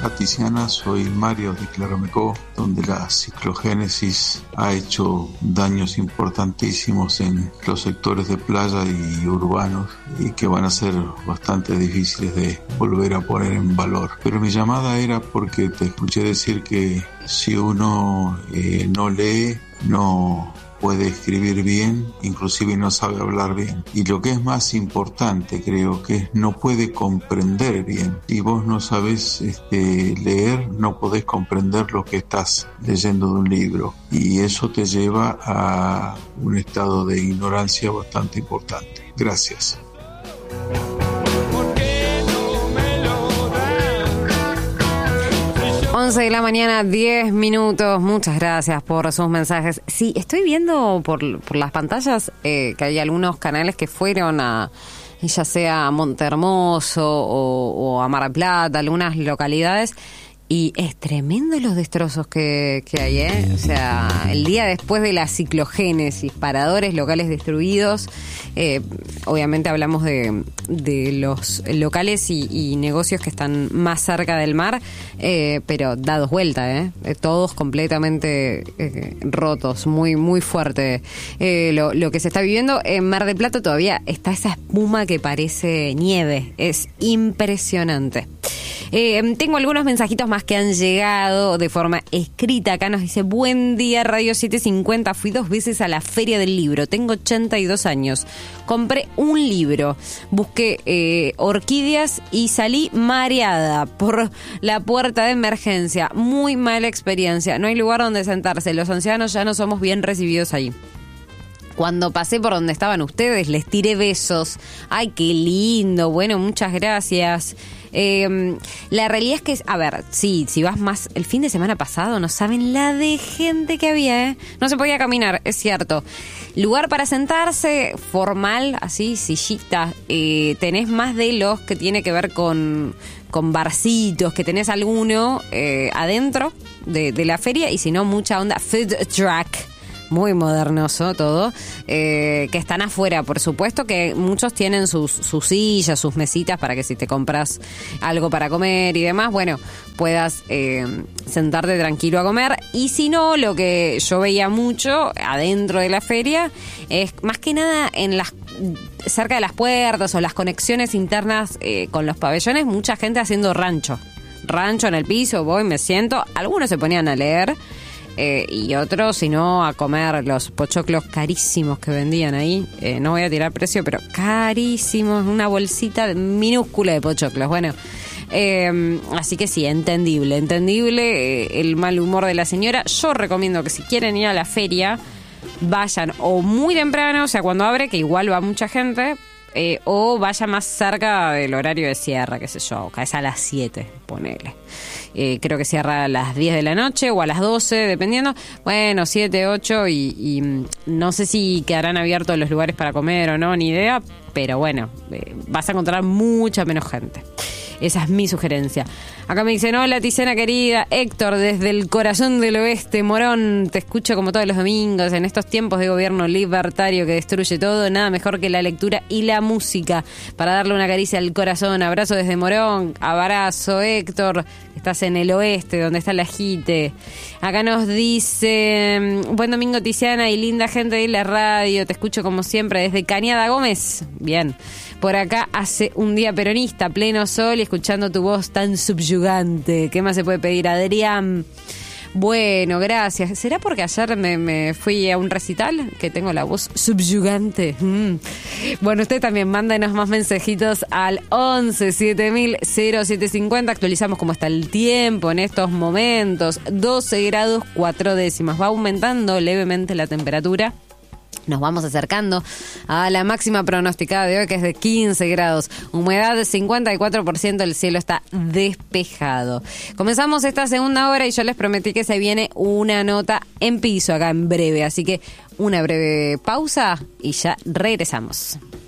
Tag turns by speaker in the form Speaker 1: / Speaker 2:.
Speaker 1: Hola Tiziana, soy Mario de Claromecó, donde la ciclogénesis ha hecho daños importantísimos en los sectores de playa y urbanos y que van a ser bastante difíciles de volver a poner en valor. Pero mi llamada era porque te escuché decir que si uno no lee, no puede escribir bien, inclusive no sabe hablar bien. Y lo que es más importante, creo que es no puede comprender bien. Si vos no sabés leer, no podés comprender lo que estás leyendo de un libro. Y eso te lleva a un estado de ignorancia bastante importante. Gracias.
Speaker 2: 11 de la mañana, 10 minutos. Muchas gracias por sus mensajes. Sí, estoy viendo por las pantallas que hay algunos canales que fueron a, ya sea a Montehermoso o a Mar del Plata, algunas localidades, y es tremendo los destrozos que hay, ¿eh? O sea, el día después de la ciclogénesis, paradores locales destruidos. Obviamente hablamos de los locales y negocios que están más cerca del mar, pero dados vuelta, todos completamente rotos, muy muy fuerte lo que se está viviendo. En Mar del Plata todavía está esa espuma que parece nieve, es impresionante. Tengo algunos mensajitos más que han llegado de forma escrita. Acá nos dice: buen día, Radio 750. Fui 2 veces a la Feria del Libro. Tengo 82 años. Compré un libro. Busqué orquídeas y salí mareada por la puerta de emergencia. Muy mala experiencia. No hay lugar donde sentarse. Los ancianos ya no somos bien recibidos ahí. Cuando pasé por donde estaban ustedes, les tiré besos. Ay, qué lindo. Bueno, muchas gracias. La realidad es que, a ver, sí, si vas más el fin de semana pasado, no saben la de gente que había, No se podía caminar, es cierto. Lugar para sentarse, formal, así, sillita. Tenés más de los que tiene que ver con barcitos, que tenés alguno adentro de la feria, y si no, mucha onda food truck. Muy modernoso todo, que están afuera, por supuesto, que muchos tienen sus sillas, sus mesitas para que si te compras algo para comer y demás, bueno, puedas sentarte tranquilo a comer. Y si no, lo que yo veía mucho adentro de la feria es más que nada cerca de las puertas o las conexiones internas con los pabellones, mucha gente haciendo rancho en el piso. Voy, me siento, algunos se ponían a leer. Y otros, si no, a comer los pochoclos carísimos que vendían ahí. No voy a tirar precio, pero carísimos, una bolsita minúscula de pochoclos. Bueno, así que sí, entendible el mal humor de la señora. Yo recomiendo que si quieren ir a la feria, vayan o muy temprano, o sea, cuando abre, que igual va mucha gente, o vaya más cerca del horario de cierre, qué sé yo, que es a las 7, ponele. Creo que cierra a las 10 de la noche o a las 12, dependiendo. Bueno, 7, 8 y no sé si quedarán abiertos los lugares para comer o no, ni idea. Pero bueno, vas a encontrar mucha menos gente. Esa es mi sugerencia. Acá me dicen: hola Tiziana querida, Héctor desde el corazón del oeste, Morón, te escucho como todos los domingos. En estos tiempos de gobierno libertario que destruye todo, nada mejor que la lectura y la música para darle una caricia al corazón. Abrazo desde Morón, abrazo Héctor, estás en el oeste donde está la Jite. Acá nos dice: buen domingo Tiziana y linda gente de la radio, te escucho como siempre desde Cañada Gómez. Bien, por acá hace un día peronista, pleno sol y escuchando tu voz tan subyugante. ¿Qué más se puede pedir, Adrián? Bueno, gracias. ¿Será porque ayer me fui a un recital que tengo la voz subyugante? Bueno, usted también mándenos más mensajitos al 11 7000 0750. Actualizamos cómo está el tiempo en estos momentos. 12 grados 4 décimas. Va aumentando levemente la temperatura. Nos vamos acercando a la máxima pronosticada de hoy, que es de 15 grados. Humedad de 54%, el cielo está despejado. Comenzamos esta segunda hora y yo les prometí que se viene una nota en piso acá en breve. Así que una breve pausa y ya regresamos.